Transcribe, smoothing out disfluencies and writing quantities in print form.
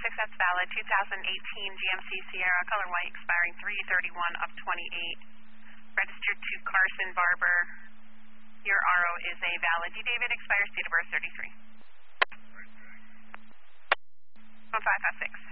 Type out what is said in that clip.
that's valid. 2018 GMC Sierra, color white, expiring 3/31 of 28. Registered to Carson Barber. Your RO is a valid. D. David, expires date of birth 33. 1556.